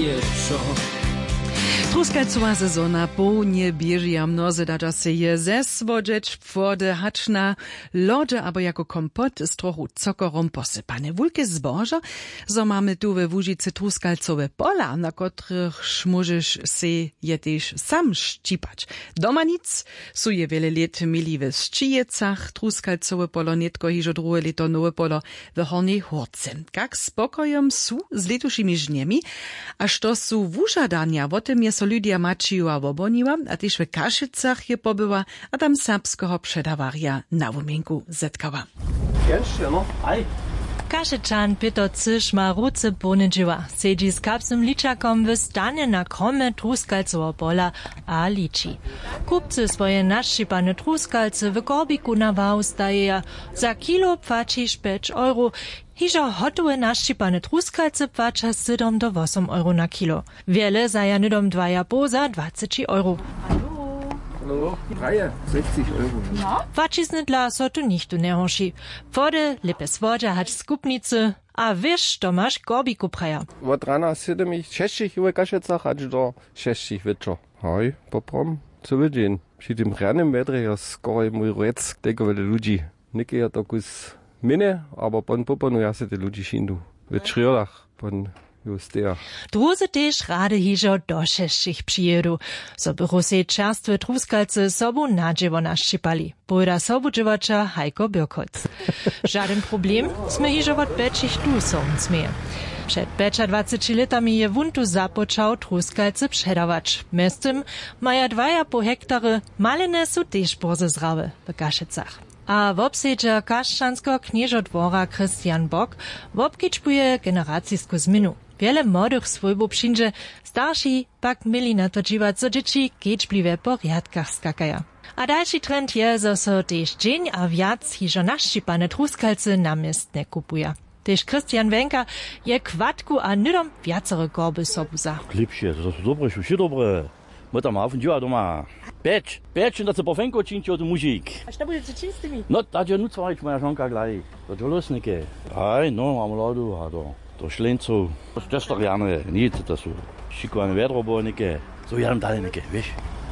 jeszcze. Truskajcowa sezona połnie bieżia mnozy dađa se je zeswodzieć wody haczna lodzie, abo jako kompot z trochu cokorom posypane. Wulkie zboża, zo mamy tu we Łužicy truskalcowe pola, na których możesz se je też sam ščipać. Doma nic, su je wiele lat mieli w Ščijecach, truskalcowe polo netko hižo drugie leto nowe polo w Hornej Hórce. Jak spokojem su z letušimi žnjemi, a što su wužadania, o tym je so Lydia Mačiova woboniła, a też w Kaszycach je pobyła, a tam serbskiego przedawaria na wumienku zetkała. Kašečan Peter Cyš ma ruce ponedživa. Sedzi z kapsym ličakom w stanie na krome truskalcovo pola a liči. Kupcy swoje naščipane truskalce w korbiku na wał stajeja. Za kilo płacisz 5 euro. Hižo hotowe naščipane truskalce płaca 7 do 8 euro na kilo. Wiele za janydom 2,5 za 20 euro. Hallo, 60 euro. No? Płacizny dla so tu nichtu nie hoši. Wody, lepe słodzia hać skupnicy, a wiesz, to masz korbiku praja. Od rana siedzę ich 60 w Kaszycach, aż do 60 wieczor. Hoj, poprom, co widzien. Przy tym ranym wetrze jest skoro mój rec, tego wiele ludzi. Nikt ja to kus minę, aber pon poponu ja se te ludzi szindu. W Schriolach, pon Justia. Druzy też rady hižo do 60 przyjedu, so by se czerstwe truskalce sobu nadziewo naščipali. Pojda sobudživača Heiko Birkot. Żaden problem, sme hižo od bečich tu są smie. Przed 25 latami je wuntu započał truskalce przedawać. Mestem maja 2,5 hektary, malene su też borze zrawe w Kaszycach. A w obsedzie kaszczanskiego knieżodwora Christian Bock wobkiczpuje generacijsku zminu. Wiele młodych swojbów przyjdzie, starsi pak mieli na to dziwać, co dzieci kieczbliwe po riadkach skakaja. A dalszy trend je, że so też dzień a wiac hižo naščipane truskalce namiestne kupuje. Też Christian Wenka je kwadku a nydom wiacere korby sobu za. Klipsie, to są dobre, wszystko dobre. My tam auf działa doma. Peć, da se pofenko činči od mužik. A što budete činiti s tými? No, da je nuc varič moja žonka gledaj. To je losnike. Aj, no, mám lodu, a to šlencov. To je storiane, nic, to sú šikovane vedrobojnike. So jadem dalenike, vieš.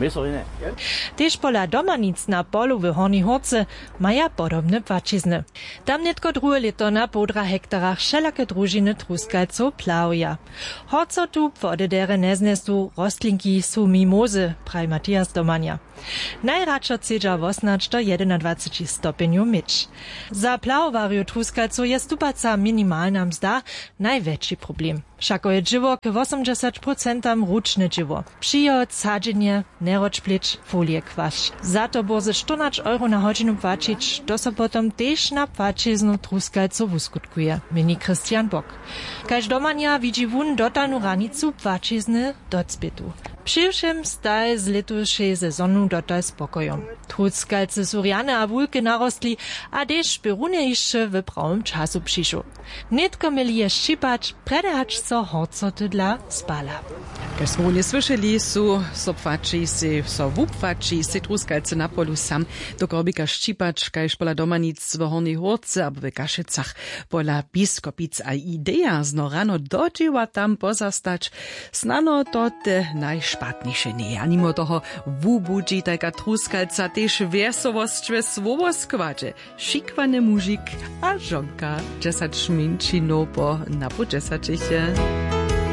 Też pola domanic na polu w Hornej Hórce maja podobne płacizny. Tam netko drugie leto na 1,5 hektarach wszelakie drużyny truskalców plauja. Horco tu podedere neznesu rostlinki su mimozy, praj Matthias Domania. Najradšo cedža vosnać do 21 stopniu myć. Za plauwariu truskalców jest stupaca minimalna mzda największy problem. Všako je dživo k 80% ručne dživo. Přijod, sadzenie, neročplič, folie kwaś. Za to boze 14 euro na hodinu płacić, to so potom też na płaciznu truskalców uskutkuje, mini Christian Bock. Kaž domania widzi wun dotalnu ranicu płacizny docbytu. Přivšem staj z letušej sezonu dotaj spokojom. Truskalce su rjane a wulke narostli, a też perune jeszcze w prawym czasu przyszło. Netko mieli je ščipać, predehać so horcoty dla spala. Kaj smo nie słyszeli, su sopfači se, so wupfači se truskalce na polu sam do korbika ščipać, kajž pola domanic w Hornej Hórce abo w Kaszycach pola Biskopic a idea zno rano dodziła tam pozastać, snano to te najšpatniejsze nie. A mimo toho wubudzi taka truskalca też wesołość we słowo składzie. Šikwany mužik a żonka 10 minčino po napu 10.